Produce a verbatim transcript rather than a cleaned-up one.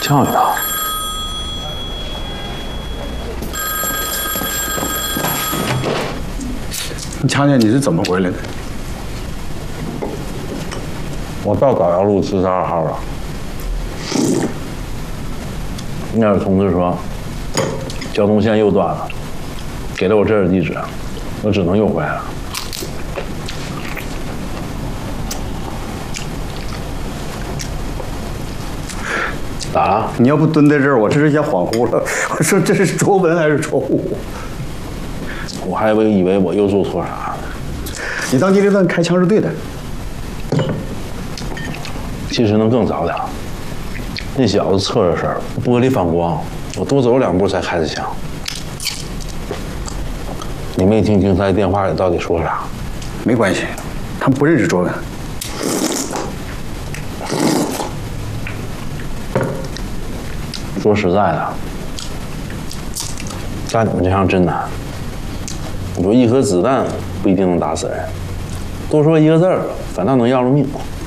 教育他。 你强姐，你是怎么回来的？ 我到导窑路四十二号了。那儿同志说，交通线又断了，给了我这儿的地址，我只能又回来了。咋了？ 你要不蹲在这儿，我这是先恍惚了。我说这是卓文还是卓武？ 我还以为以为我又做错啥了。 你当机立断开枪是对的。 其实能更早点。那小子侧着身，玻璃反光，我多走两步才开的枪。你没听警察电话里到底说啥？ 没关系，他们不认识卓文。 说实在的，干你们这行真难。你说一颗子弹不一定能打死人，多说一个字儿，反倒能要了命。